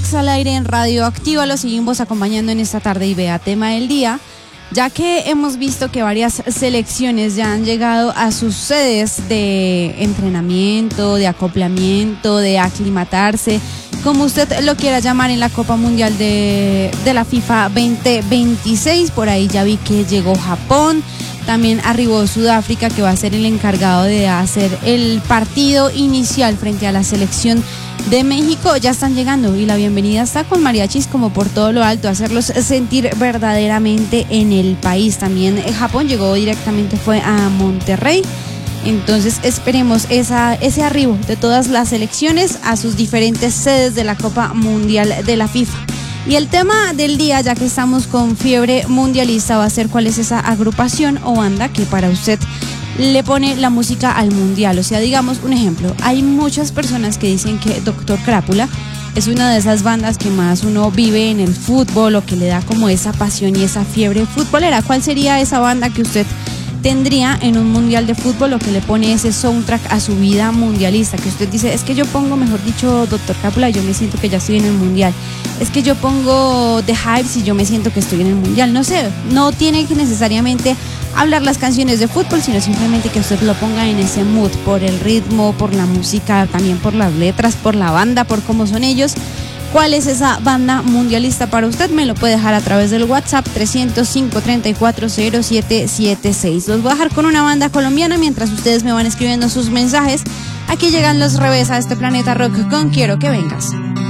Mix al aire en Radio Activa. Lo seguimos acompañando en esta tarde y vea tema del día, ya que hemos visto que varias selecciones ya han llegado a sus sedes de entrenamiento, de acoplamiento, de aclimatarse, como usted lo quiera llamar, en la Copa Mundial de la FIFA 2026. Por ahí ya vi que llegó Japón, también arribó Sudáfrica, que va a ser el encargado de hacer el partido inicial frente a la selección de México. Ya están llegando y la bienvenida está con mariachis como por todo lo alto, hacerlos sentir verdaderamente en el país. También Japón llegó directamente, fue a Monterrey. Entonces esperemos ese arribo de todas las selecciones a sus diferentes sedes de la Copa Mundial de la FIFA. Y el tema del día, ya que estamos con fiebre mundialista, va a ser cuál es esa agrupación o banda que para usted le pone la música al mundial. O sea, digamos un ejemplo, hay muchas personas que dicen que Doctor Crápula es una de esas bandas que más uno vive en el fútbol, o que le da como esa pasión y esa fiebre futbolera. ¿Cuál sería esa banda que usted tendría en un mundial de fútbol, o que le pone ese soundtrack a su vida mundialista? Que usted dice, es que yo pongo, mejor dicho, Doctor Crápula y yo me siento que ya estoy en el mundial. Es que yo pongo The Hives y yo me siento que estoy en el mundial. No sé, no tiene que necesariamente hablar las canciones de fútbol, sino simplemente que usted lo ponga en ese mood, por el ritmo, por la música, también por las letras, por la banda, por cómo son ellos. ¿Cuál es esa banda mundialista para usted? Me lo puede dejar a través del WhatsApp 305-340776. Los voy a dejar con una banda colombiana mientras ustedes me van escribiendo sus mensajes. Aquí llegan los Revés a este Planeta Rock con Quiero que vengas.